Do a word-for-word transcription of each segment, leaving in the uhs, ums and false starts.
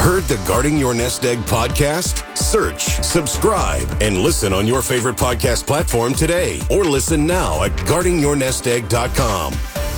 Heard the Guarding Your Nest Egg podcast? Search, subscribe, and listen on your favorite podcast platform today. Or listen now at guarding your nest egg dot com.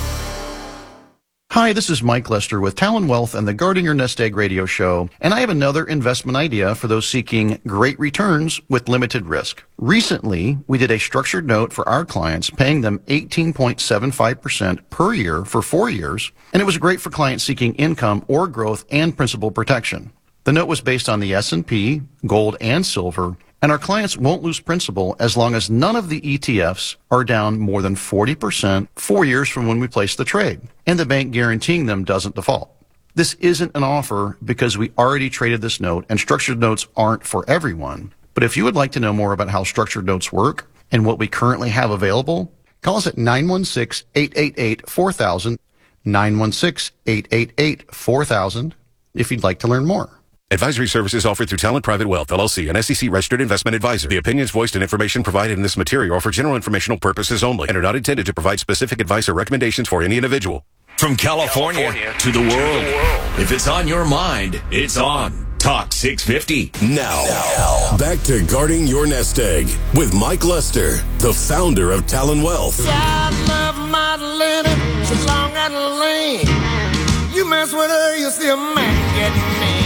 Hi, this is Mike Lester with Talon Wealth and the Guarding Your Nest Egg radio show, and I have another investment idea for those seeking great returns with limited risk. Recently, we did a structured note for our clients, paying them eighteen point seven five percent per year for four years, and it was great for clients seeking income or growth and principal protection. The note was based on the S and P, gold, and silver, and our clients won't lose principal as long as none of the E T Fs are down more than forty percent four years from when we placed the trade, and the bank guaranteeing them doesn't default. This isn't an offer because we already traded this note, and structured notes aren't for everyone. But if you would like to know more about how structured notes work and what we currently have available, call us at nine one six, eight eight eight, four thousand, nine one six, eight eight eight, four thousand, if you'd like to learn more. Advisory services offered through Talent Private Wealth, L L C, an S E C-registered investment advisor. The opinions voiced and information provided in this material are for general informational purposes only and are not intended to provide specific advice or recommendations for any individual. From California, California to, the, to world. the world, if it's on your mind, it's on Talk six fifty. Now, now, back to Guarding Your Nest Egg with Mike Lester, the founder of Talon Wealth. I love my lady, she's long and lean. You mess with her, you'll see a man getting mean.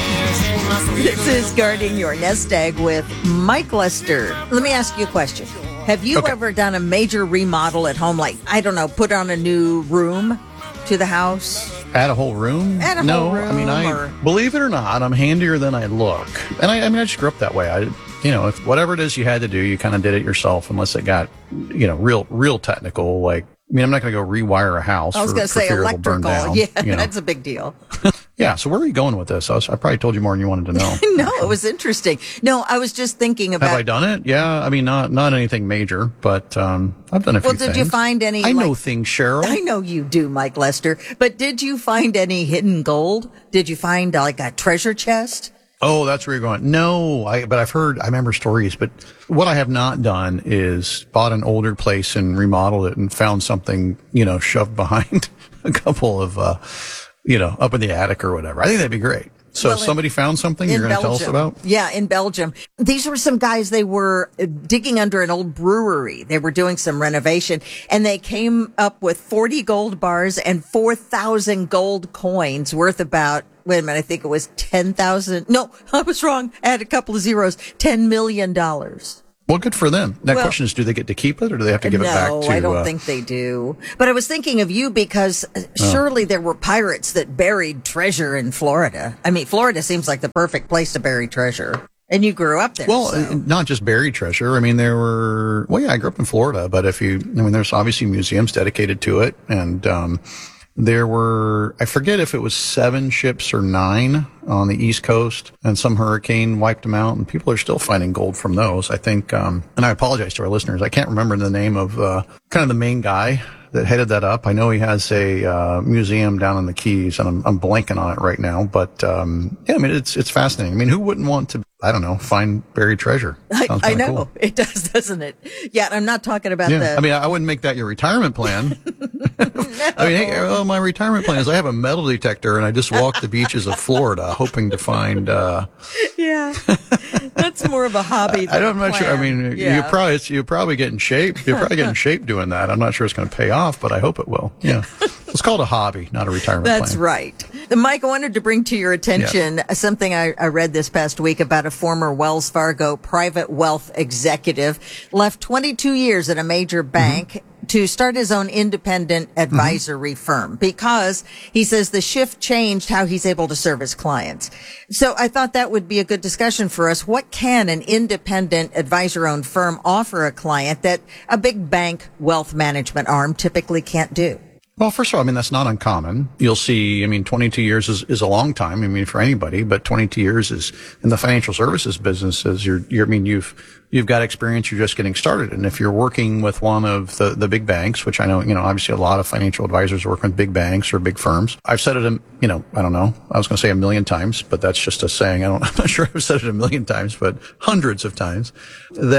This is Guarding Your Nest Egg with Mike Lester. Let me ask you a question. Have you okay. ever done a major remodel at home? Like, I don't know, put on a new room to the house? Add a whole room? Add a no, whole room? I mean, I or... believe it or not, I'm handier than I look. And I, I mean, I just grew up that way. I, you know, if whatever it is you had to do, you kind of did it yourself, unless it got, you know, real, real technical. Like, I mean, I'm not going to go rewire a house. I was going to say electrical. Down, yeah, you know. That's a big deal. Yeah, so where are you going with this? I, was, I probably told you more than you wanted to know. No, it was interesting. No, I was just thinking about... Have I done it? Yeah, I mean, not not anything major, but um, I've done a few well, did things. you find any... I like, know things, Cheryl. I know you do, Mike Lester. But did you find any hidden gold? Did you find uh, like a treasure chest? Oh, that's where you're going. No, I, but I've heard, I remember stories, but what I have not done is bought an older place and remodeled it and found something, you know, shoved behind a couple of, uh, you know, up in the attic or whatever. I think that'd be great. So well, if somebody in, found something you're going to tell us about? Yeah, in Belgium. These were some guys, they were digging under an old brewery. They were doing some renovation, and they came up with forty gold bars and four thousand gold coins worth about, wait a minute, I think it was ten thousand. No, I was wrong. I had a couple of zeros. ten million dollars. Well, good for them. That well, question is, do they get to keep it or do they have to give no, it back to... No, I don't uh, think they do. But I was thinking of you because surely oh. there were pirates that buried treasure in Florida. I mean, Florida seems like the perfect place to bury treasure. And you grew up there. Well, so. not just buried treasure. I mean, there were... Well, yeah, I grew up in Florida, but if you... I mean, there's obviously museums dedicated to it. And um there were... I forget if it was seven ships or nine on the East Coast, and some hurricane wiped them out, and people are still finding gold from those. I think, um, and I apologize to our listeners, I can't remember the name of, uh, kind of the main guy that headed that up. I know he has a, uh, museum down in the Keys, and I'm, I'm blanking on it right now, but, um, yeah, I mean, it's, it's fascinating. I mean, who wouldn't want to, I don't know, find buried treasure? I, I know. Cool. It does, doesn't it? Yeah, I'm not talking about yeah. the... I mean, I wouldn't make that your retirement plan. No. I mean, hey, well, my retirement plan is I have a metal detector and I just walk the beaches of Florida hoping to find, uh... Yeah. That's more of a hobby than I don't, I'm not plan. sure. I mean, yeah. you probably, it's, you probably get in shape. You'll probably get in shape doing that. I'm not sure it's going to pay off, but I hope it will. Yeah. Let's call it a hobby, not a retirement That's plan. right. Mike, I wanted to bring to your attention yes. something I, I read this past week about a former Wells Fargo private wealth executive, left twenty-two years at a major bank mm-hmm. to start his own independent advisory mm-hmm. firm because he says the shift changed how he's able to serve his clients. So I thought that would be a good discussion for us. What can an independent advisor-owned firm offer a client that a big bank wealth management arm typically can't do? Well, first of all, I mean, that's not uncommon. You'll see, I mean, twenty-two years is, is a long time. I mean, for anybody, but twenty-two years is in the financial services business is you're, you're, I mean, you've, you've got experience. You're just getting started. And if you're working with one of the, the big banks, which I know, you know, obviously a lot of financial advisors work with big banks or big firms. I've said it, a, you know, I don't know. I was going to say a million times, but that's just a saying. I don't, I'm not sure I've said it a million times, but hundreds of times that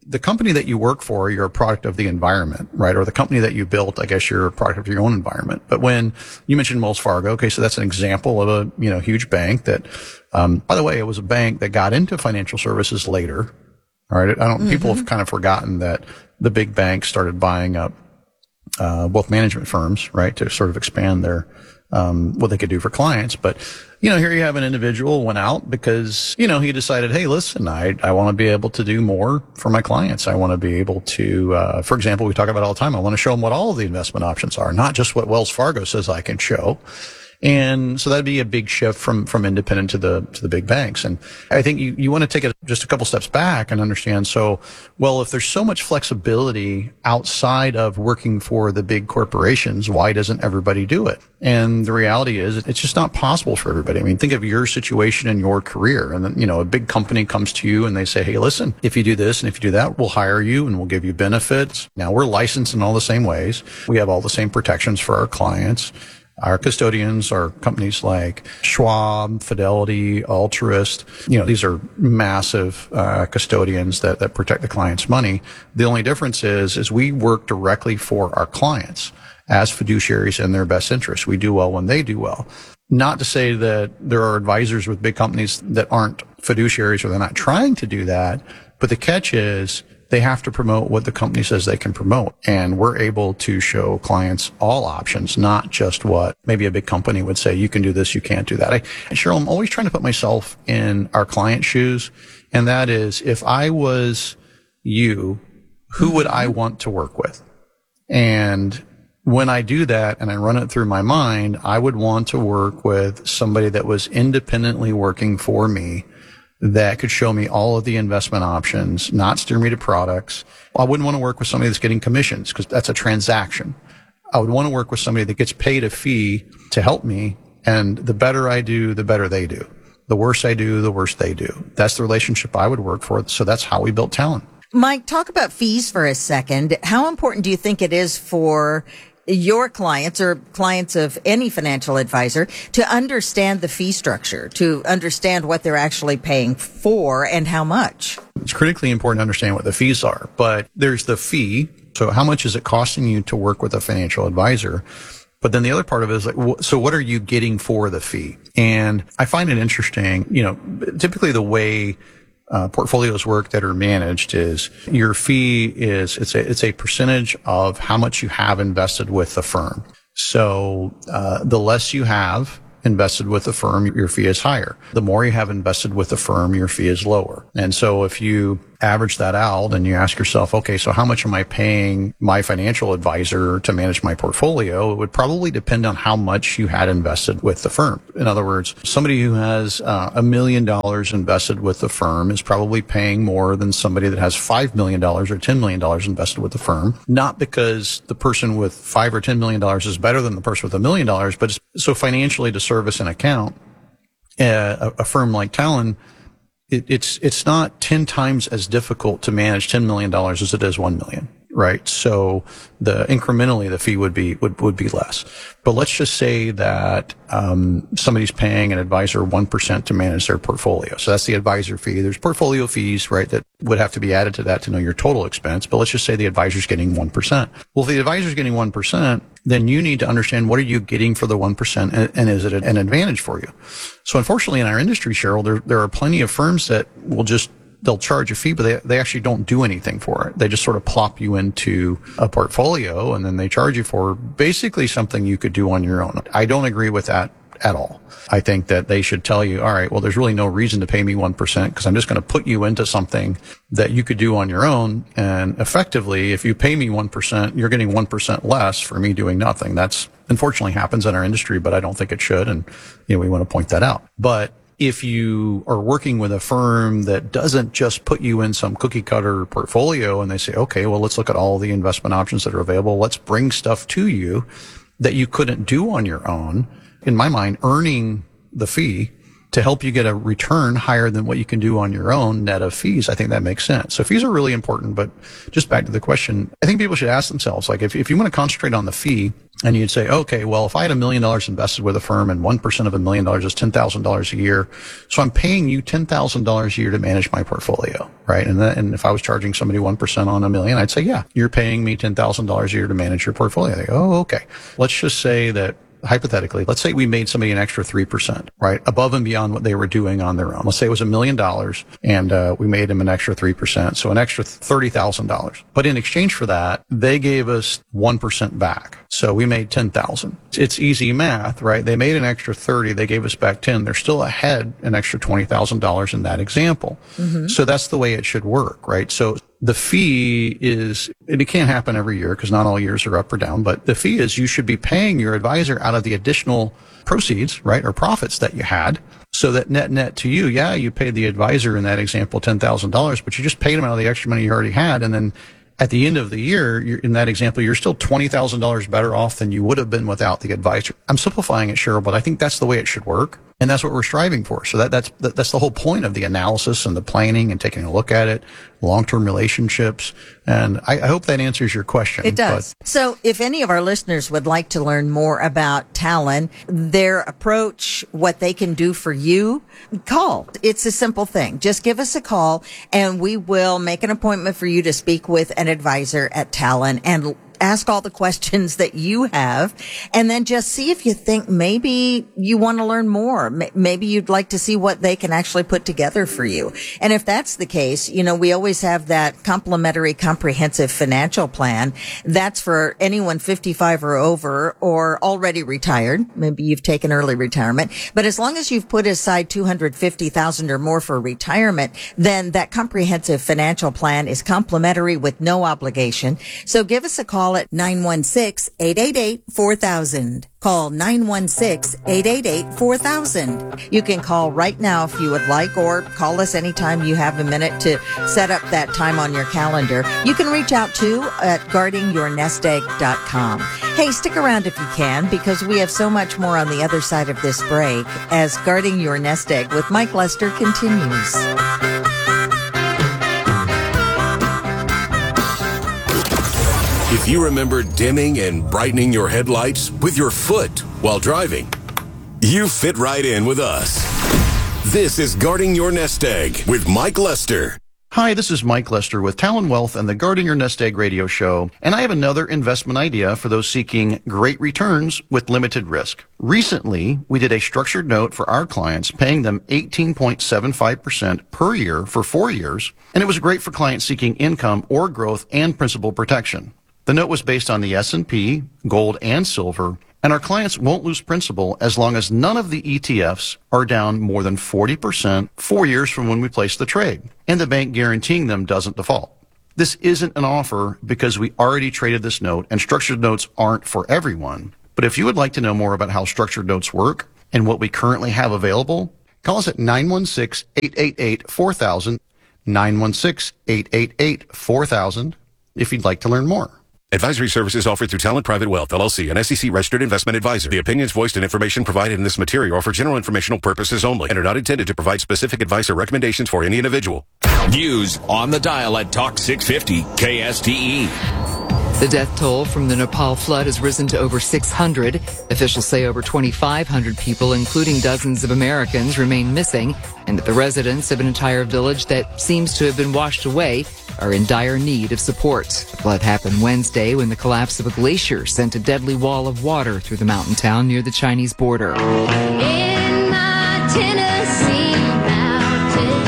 the company that you work for, you're a product of the environment, right? Or the company that you built, I guess you're a product of your own environment. But when you mentioned Wells Fargo, okay, so that's an example of a, you know, huge bank that, um, by the way, it was a bank that got into financial services later. All right. I don't, mm-hmm. people have kind of forgotten that the big banks started buying up, uh, wealth management firms, right, to sort of expand their, um, what they could do for clients. But, you know, here you have an individual went out because, you know, he decided, hey, listen, I, I want to be able to do more for my clients. I want to be able to, uh, for example, we talk about it all the time. I want to show them what all of the investment options are, not just what Wells Fargo says I can show. And so that'd be a big shift from, from independent to the, to the big banks. And I think you, you want to take it just a couple steps back and understand. So, well, if there's so much flexibility outside of working for the big corporations, why doesn't everybody do it? And the reality is it's just not possible for everybody. I mean, think of your situation in your career. And then, you know, a big company comes to you and they say, hey, listen, if you do this and if you do that, we'll hire you and we'll give you benefits. Now we're licensed in all the same ways. We have all the same protections for our clients. Our custodians are companies like Schwab, Fidelity, Altruist. You know, these are massive uh, custodians that, that protect the client's money. The only difference is, is we work directly for our clients as fiduciaries in their best interest. We do well when they do well. Not to say that there are advisors with big companies that aren't fiduciaries or they're not trying to do that, but the catch is, they have to promote what the company says they can promote. And we're able to show clients all options, not just what maybe a big company would say, you can do this, you can't do that. I, Cheryl, I'm always trying to put myself in our client shoes. And that is, if I was you, who would I want to work with? And when I do that and I run it through my mind, I would want to work with somebody that was independently working for me, that could show me all of the investment options, not steer me to products. I wouldn't want to work with somebody that's getting commissions because that's a transaction. I would want to work with somebody that gets paid a fee to help me. And the better I do, the better they do. The worse I do, the worse they do. That's the relationship I would work for. So that's how we built Talon. Mike, talk about fees for a second. How important do you think it is for your clients or clients of any financial advisor to understand the fee structure, to understand what they're actually paying for and how much? It's critically important to understand what the fees are, but there's the fee. So how much is it costing you to work with a financial advisor? But then the other part of it is like, so what are you getting for the fee? And I find it interesting, you know, typically the way Uh, portfolios work that are managed is your fee is, it's a, it's a percentage of how much you have invested with the firm. So, uh, the less you have invested with the firm, your fee is higher. The more you have invested with the firm, your fee is lower. And so if you average that out and you ask yourself, okay, so how much am I paying my financial advisor to manage my portfolio? It would probably depend on how much you had invested with the firm. In other words, somebody who has uh, a million dollars invested with the firm is probably paying more than somebody that has five million dollars or ten million dollars invested with the firm. Not because the person with five or ten million dollars is better than the person with a million dollars, but it's, so financially to service an account, uh, a, a firm like Talon, It, it's, it's not ten times as difficult to manage ten million dollars as it is one million, right? So the incrementally the fee would be, would, would be less. But let's just say that, um, somebody's paying an advisor one percent to manage their portfolio. So that's the advisor fee. There's portfolio fees, right, that would have to be added to that to know your total expense. But let's just say the advisor's getting one percent. Well, if the advisor's getting one percent, then you need to understand what are you getting for the one percent and, and is it an advantage for you? So unfortunately in our industry, Cheryl, there, there are plenty of firms that will just, they'll charge a fee, but they, they actually don't do anything for it. They just sort of plop you into a portfolio and then they charge you for basically something you could do on your own. I don't agree with that at all. I think that they should tell you, all right, well, there's really no reason to pay me one percent because I'm just going to put you into something that you could do on your own. And effectively, if you pay me one percent, you're getting one percent less for me doing nothing. That's unfortunately happens in our industry, but I don't think it should. And, you know, we want to point that out. But if you are working with a firm that doesn't just put you in some cookie cutter portfolio and they say, okay, well, let's look at all the investment options that are available. Let's bring stuff to you that you couldn't do on your own. In my mind, earning the fee to help you get a return higher than what you can do on your own net of fees, I think that makes sense. So fees are really important, but just back to the question, I think people should ask themselves, like if, if you want to concentrate on the fee and you'd say, okay, well, if I had a million dollars invested with a firm and one percent of a million dollars is ten thousand dollars a year, so I'm paying you ten thousand dollars a year to manage my portfolio, right? And then, and if I was charging somebody one percent on a million, I'd say, yeah, you're paying me ten thousand dollars a year to manage your portfolio. They go, oh, okay. Let's just say that hypothetically, let's say we made somebody an extra three percent, right? Above and beyond what they were doing on their own. Let's say it was a million dollars and uh, we made them an extra three percent. So an extra thirty thousand dollars. But in exchange for that, they gave us one percent back. So we made ten thousand. It's easy math, right? They made an extra thirty. They gave us back ten. They're still ahead an extra twenty thousand dollars in that example. Mm-hmm. So that's the way it should work, right? So the fee is, and it can't happen every year because not all years are up or down, but the fee is you should be paying your advisor out of the additional proceeds, right, or profits that you had, so that net net to you, yeah, you paid the advisor in that example ten thousand dollars, but you just paid him out of the extra money you already had, and then at the end of the year, you're, in that example, you're still twenty thousand dollars better off than you would have been without the advisor. I'm simplifying it, Cheryl, but I think that's the way it should work. And that's what we're striving for. So that, that's, that, that's the whole point of the analysis and the planning and taking a look at it, long-term relationships. And I, I hope that answers your question. It does. But, so if any of our listeners would like to learn more about Talon, their approach, what they can do for you, call. It's a simple thing. Just give us a call and we will make an appointment for you to speak with an advisor at Talon and ask all the questions that you have, and then just see if you think maybe you want to learn more. Maybe you'd like to see what they can actually put together for you. And if that's the case, you know, we always have that complimentary comprehensive financial plan. That's for anyone fifty-five or over or already retired. Maybe you've taken early retirement. But as long as you've put aside two hundred fifty thousand dollars or more for retirement, then that comprehensive financial plan is complimentary with no obligation. So give us a call at nine one six, eight eight eight, four thousand. Call nine one six, eight eight eight, four thousand. You can call right now if you would like, or call us anytime you have a minute to set up that time on your calendar. You can reach out to at guarding your nest egg dot com. Hey, stick around if you can, because we have so much more on the other side of this break as Guarding Your Nest Egg with Mike Lester continues. If you remember dimming and brightening your headlights with your foot while driving, you fit right in with us. This is Guarding Your Nest Egg with Mike Lester. Hi, this is Mike Lester with Talon Wealth and the Guarding Your Nest Egg radio show, and I have another investment idea for those seeking great returns with limited risk. Recently, we did a structured note for our clients, paying them eighteen point seven five percent per year for four years, and it was great for clients seeking income or growth and principal protection. The note was based on the S and P, gold, and silver, and our clients won't lose principal as long as none of the E T Fs are down more than forty percent four years from when we placed the trade, and the bank guaranteeing them doesn't default. This isn't an offer because we already traded this note, and structured notes aren't for everyone. But if you would like to know more about how structured notes work and what we currently have available, call us at nine one six, eight eight eight, four thousand, nine one six, eight eight eight, four thousand, if you'd like to learn more. Advisory services offered through Talent Private Wealth, L L C, an S E C-registered investment advisor. The opinions voiced and information provided in this material are for general informational purposes only and are not intended to provide specific advice or recommendations for any individual. News on the dial at Talk six fifty K S T E. The death toll from the Nepal flood has risen to over six hundred. Officials say over twenty-five hundred people, including dozens of Americans, remain missing, and that the residents of an entire village that seems to have been washed away are in dire need of support. The flood happened Wednesday when the collapse of a glacier sent a deadly wall of water through the mountain town near the Chinese border. In my Tennessee mountain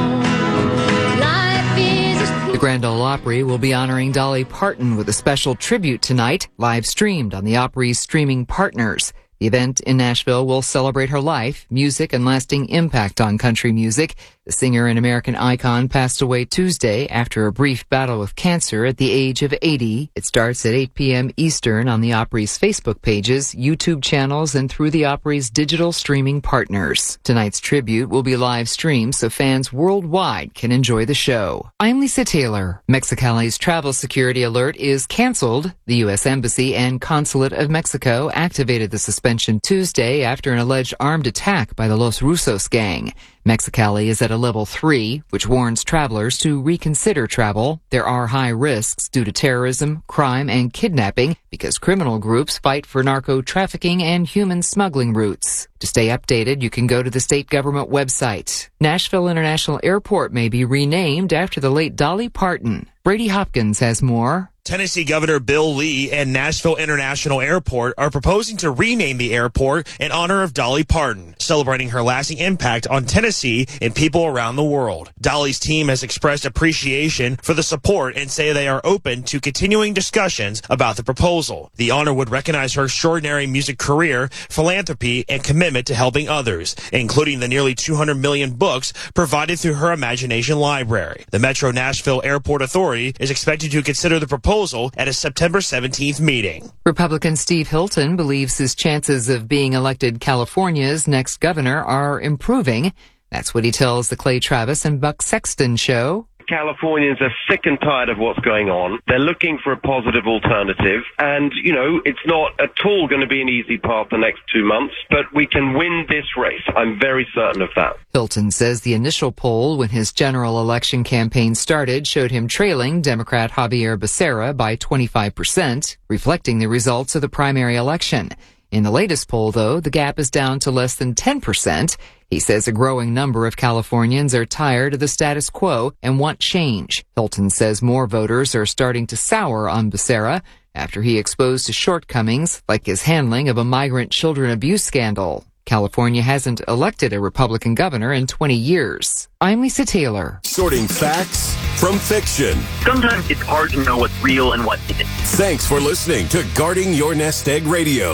home, life is... The Grand Ole Opry will be honoring Dolly Parton with a special tribute tonight, live streamed on the Opry's streaming partners. The event in Nashville will celebrate her life, music, and lasting impact on country music. The singer and American icon passed away Tuesday after a brief battle with cancer at the age of eighty. It starts at eight p.m. Eastern on the Opry's Facebook pages, YouTube channels, and through the Opry's digital streaming partners. Tonight's tribute will be live streamed so fans worldwide can enjoy the show. I'm Lisa Taylor. Mexicali's travel security alert is canceled. The U S Embassy and Consulate of Mexico activated the suspension suspension Tuesday after an alleged armed attack by the Los Rusos gang. Mexicali is at a level three, which warns travelers to reconsider travel. There are high risks due to terrorism, crime, and kidnapping because criminal groups fight for narco trafficking and human smuggling routes. To stay updated, you can go to the state government website. Nashville International Airport may be renamed after the late Dolly Parton. Brady Hopkins has more. Tennessee Governor Bill Lee and Nashville International Airport are proposing to rename the airport in honor of Dolly Parton, celebrating her lasting impact on Tennessee and people around the world. Dolly's team has expressed appreciation for the support and say they are open to continuing discussions about the proposal. The honor would recognize her extraordinary music career, philanthropy, and commitment to helping others, including the nearly two hundred million books provided through her Imagination Library. The Metro Nashville Airport Authority is expected to consider the proposal at a September seventeenth meeting. Republican Steve Hilton believes his chances of being elected California's next governor are improving. That's what he tells the Clay Travis and Buck Sexton show. Californians are sick and tired of what's going on. They're looking for a positive alternative. And, you know, it's not at all going to be an easy path the next two months, but we can win this race. I'm very certain of that. Hilton says the initial poll when his general election campaign started showed him trailing Democrat Javier Becerra by twenty-five percent, reflecting the results of the primary election. In the latest poll, though, the gap is down to less than ten percent. He says a growing number of Californians are tired of the status quo and want change. Hilton says more voters are starting to sour on Becerra after he exposed his shortcomings, like his handling of a migrant children abuse scandal. California hasn't elected a Republican governor in twenty years. I'm Lisa Taylor. Sorting facts from fiction. Sometimes it's hard to know what's real and what isn't. Thanks for listening to Guarding Your Nest Egg Radio.